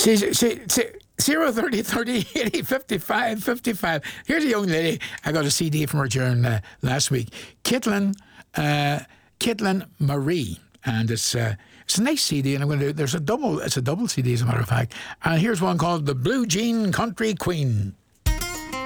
0 30 30 80 55 55. Here's a young lady. I got a CD from her during last week. Caitlin Marie. And it's a nice CD, and I'm going to. It's a double CD, as a matter of fact. And here's one called "The Blue Jean Country Queen."